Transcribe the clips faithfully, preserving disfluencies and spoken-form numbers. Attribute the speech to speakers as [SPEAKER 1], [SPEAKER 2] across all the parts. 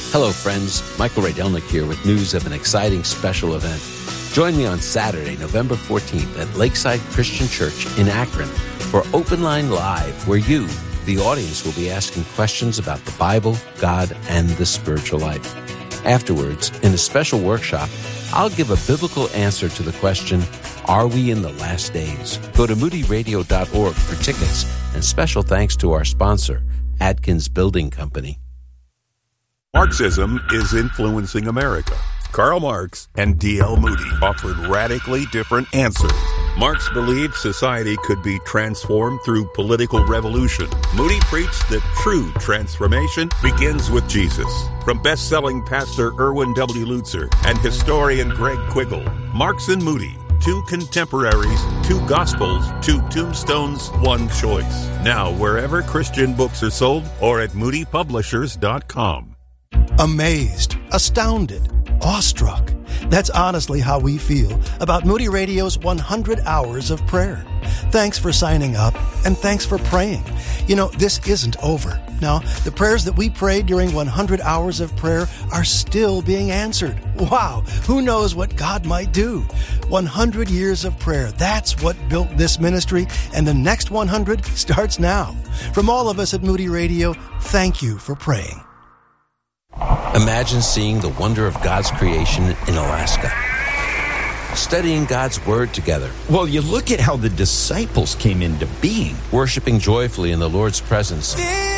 [SPEAKER 1] Hello, friends. Michael Rydelnik here with news of an exciting special event. Join me on Saturday, November fourteenth at Lakeside Christian Church in Akron for Open Line Live, where you, the audience, will be asking questions about the Bible, God, and the spiritual life. Afterwards, in a special workshop, I'll give a biblical answer to the question, are we in the last days? Go to moody radio dot org for tickets, and special thanks to our sponsor, Adkins Building Company.
[SPEAKER 2] Marxism is influencing America. Karl Marx and D L Moody offered radically different answers. Marx believed society could be transformed through political revolution. Moody preached that true transformation begins with Jesus. From best-selling pastor Erwin W. Lutzer and historian Greg Quiggle, Marx and Moody, two contemporaries, two gospels, two tombstones, one choice. Now, wherever Christian books are sold or at moody publishers dot com.
[SPEAKER 3] Amazed, astounded, awestruck. That's honestly how we feel about Moody Radio's one hundred hours of prayer. Thanks for signing up, and thanks for praying. You know, this isn't over. Now, the prayers that we prayed during one hundred hours of prayer are still being answered. Wow, who knows what God might do? one hundred years of prayer, that's what built this ministry, and the next one hundred starts now. From all of us at Moody Radio, thank you for praying.
[SPEAKER 1] Imagine seeing the wonder of God's creation in Alaska. Studying God's Word together.
[SPEAKER 4] Well, you look at how the disciples came into being.
[SPEAKER 1] Worshiping joyfully in the Lord's presence.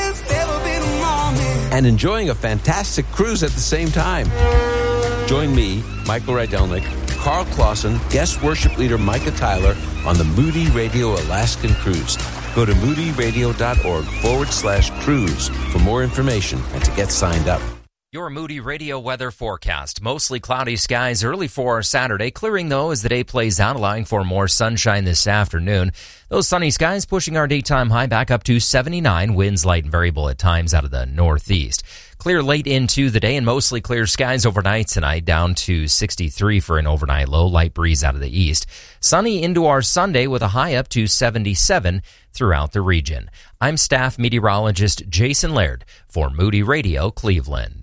[SPEAKER 1] And enjoying a fantastic cruise at the same time. Join me, Michael Rydelnik, Carl Clausen, guest worship leader Micah Tyler on the Moody Radio Alaskan Cruise. Go to moody radio dot org forward slash cruise for more information and to get signed up.
[SPEAKER 5] Your Moody Radio weather forecast. Mostly cloudy skies early for Saturday. Clearing, though, as the day plays out, allowing for more sunshine this afternoon. Those sunny skies pushing our daytime high back up to seventy-nine. Winds light and variable at times out of the northeast. Clear late into the day and mostly clear skies overnight tonight, down to sixty-three for an overnight low. Light breeze out of the east. Sunny into our Sunday with a high up to seventy-seven throughout the region. I'm staff meteorologist Jason Laird for Moody Radio Cleveland.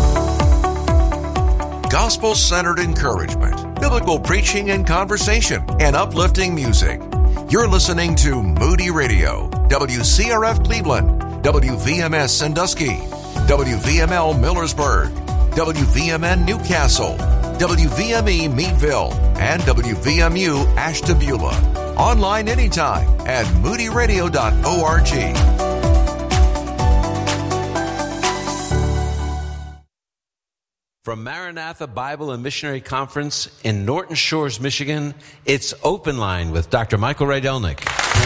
[SPEAKER 6] Gospel-centered encouragement, biblical preaching and conversation, and uplifting music. You're listening to Moody Radio, W C R F Cleveland, W V M S Sandusky, W V M L Millersburg, W V M N Newcastle, W V M E Meadville, and W V M U Ashtabula. Online anytime at moody radio dot org.
[SPEAKER 1] From Maranatha Bible and Missionary Conference in Norton Shores, Michigan, it's Open Line with Doctor Michael Rydelnik.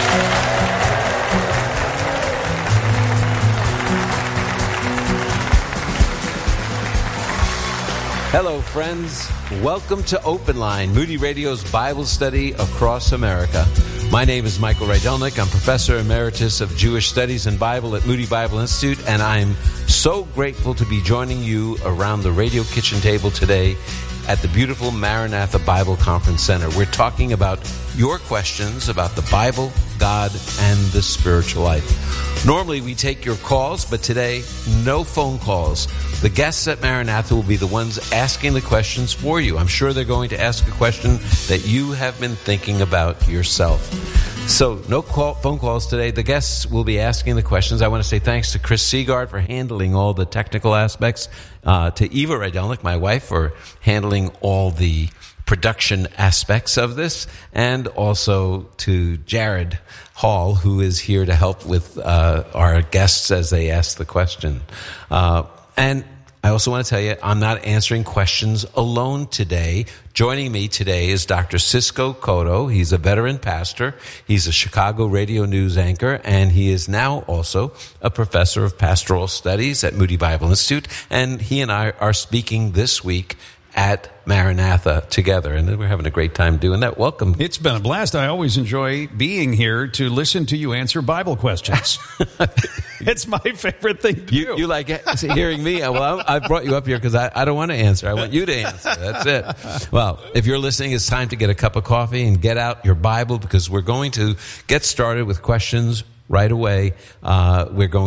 [SPEAKER 1] Hello, friends. Welcome to Open Line, Moody Radio's Bible study across America. My name is Michael Rydelnik. I'm Professor Emeritus of Jewish Studies and Bible at Moody Bible Institute, and I'm so grateful to be joining you around the radio kitchen table today at the beautiful Maranatha Bible Conference Center. We're talking about your questions about the Bible, God, and the spiritual life. Normally, we take your calls, but today, no phone calls. The guests at Maranatha will be the ones asking the questions for you. I'm sure they're going to ask a question that you have been thinking about yourself. So, no call, phone calls today. The guests will be asking the questions. I want to say thanks to Chris Seagard for handling all the technical aspects, uh, to Eva Rydelnik, my wife, for handling all the production aspects of this, and also to Jared Hall, who is here to help with uh, our guests as they ask the question. Uh, and I also want to tell you, I'm not answering questions alone today. Joining me today is Doctor Cisco Cotto. He's a veteran pastor. He's a Chicago radio news anchor, and he is now also a professor of pastoral studies at Moody Bible Institute. And he and I are speaking this week at Maranatha together, and we're having a great time doing that. Welcome.
[SPEAKER 7] It's been a blast. I always enjoy being here to listen to you answer Bible questions. It's my favorite thing to
[SPEAKER 1] you,
[SPEAKER 7] do.
[SPEAKER 1] You like hearing me? Well, I brought you up here because I, I don't want to answer. I want you to answer. That's it. Well, if you're listening, it's time to get a cup of coffee and get out your Bible, because we're going to get started with questions right away. Uh, we're going